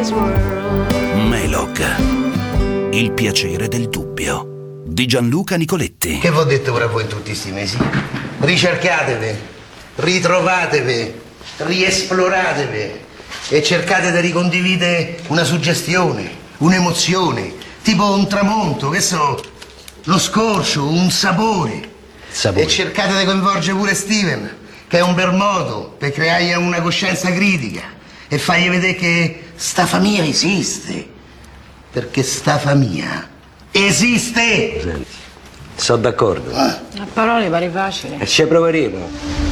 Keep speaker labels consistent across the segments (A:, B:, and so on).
A: boy's world.
B: Melog, il piacere del dubbio, di Gianluca Nicoletti.
C: Che v'ho detto ora voi in tutti sti mesi? Ricercatevi, ritrovatevi, riesploratevi e cercate di ricondividere una suggestione, un'emozione, tipo un tramonto, che so, lo scorcio, un sapore. E cercate di coinvolgere pure Steven, che è un bel modo per creargli una coscienza critica e fargli vedere che sta famiglia esiste. Perché sta famiglia esiste!
D: Senti, sono d'accordo.
A: A parole pare facile.
D: E ci proveremo.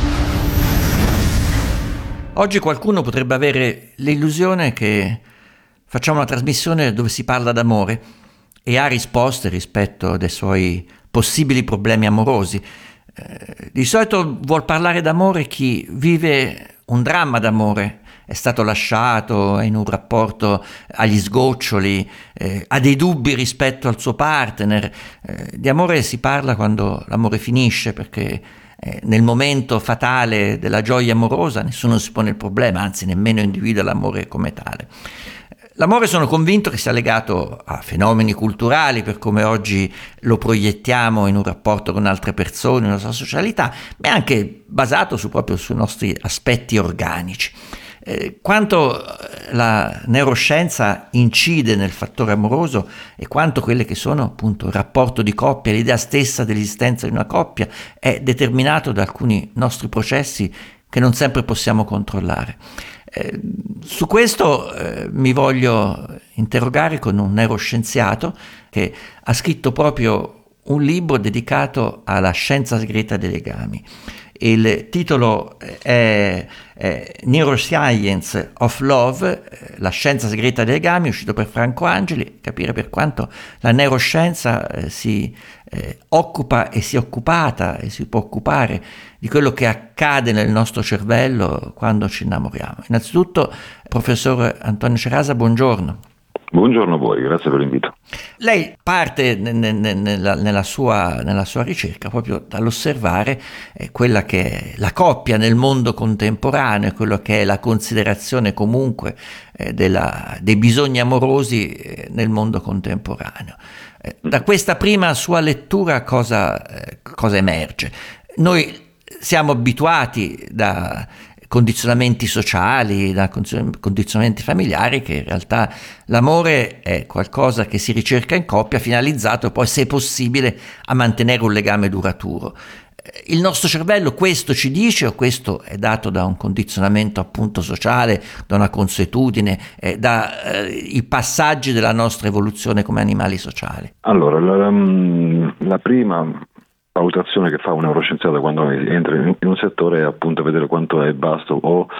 E: Oggi qualcuno potrebbe avere l'illusione che facciamo una trasmissione dove si parla d'amore e ha risposte rispetto dei suoi possibili problemi amorosi. Di solito vuol parlare d'amore chi vive un dramma d'amore, è stato lasciato, è in un rapporto agli sgoccioli, ha dei dubbi rispetto al suo partner. Di amore si parla quando l'amore finisce, perché nel momento fatale della gioia amorosa nessuno si pone il problema, anzi nemmeno individua l'amore come tale. L'amore sono convinto che sia legato a fenomeni culturali, per come oggi lo proiettiamo in un rapporto con altre persone, nella sua socialità, ma è anche basato proprio sui nostri aspetti organici. Quanto la neuroscienza incide nel fattore amoroso e quanto quelle che sono appunto il rapporto di coppia, l'idea stessa dell'esistenza di una coppia, è determinato da alcuni nostri processi che non sempre possiamo controllare. Su questo mi voglio interrogare con un neuroscienziato che ha scritto proprio un libro dedicato alla scienza segreta dei legami. Il titolo è Neuroscience of Love, la scienza segreta dei legami, uscito per Franco Angeli. Capire per quanto la neuroscienza si occupa e si è occupata e si può occupare di quello che accade nel nostro cervello quando ci innamoriamo. Innanzitutto, professor Antonio Cerasa, buongiorno.
F: Buongiorno a voi, grazie per l'invito.
E: Lei parte nella sua ricerca proprio dall'osservare quella che è la coppia nel mondo contemporaneo, quello che è la considerazione comunque dei bisogni amorosi nel mondo contemporaneo. Da questa prima sua lettura cosa emerge? Noi siamo abituati da condizionamenti sociali, da condizionamenti familiari, che in realtà l'amore è qualcosa che si ricerca in coppia, finalizzato poi, se possibile, a mantenere un legame duraturo. Il nostro cervello questo ci dice, o questo è dato da un condizionamento appunto sociale, da una consuetudine, dai passaggi della nostra evoluzione come animali sociali?
F: Allora, la prima valutazione che fa un neuroscienziato quando entra in un settore è appunto vedere quanto è vasto o